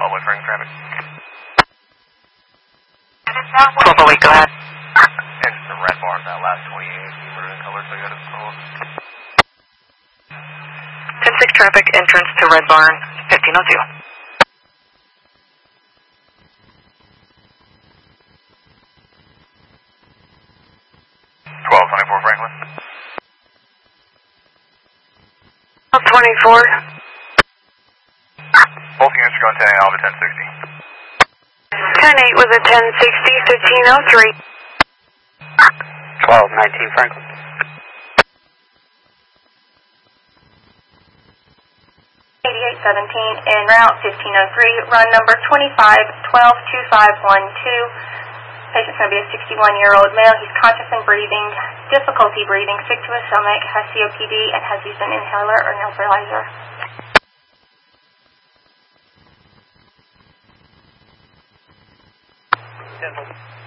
1208 Franklin traffic. 1208, go ahead. It's the Red Barn, that last 28, maroon color Toyota Corolla. 10-6 traffic, entrance to Red Barn, 1502. 1224 Franklin. 1224. Both units are going to Alpha 1060. 10-8 with a 1060, 1503. 1219 Franklin. 8817 en route 1503, run number 25122512. Patient's going to be a 61-year-old male. He's conscious and breathing, difficulty breathing, sick to his stomach, has COPD, and has used an inhaler or nebulizer.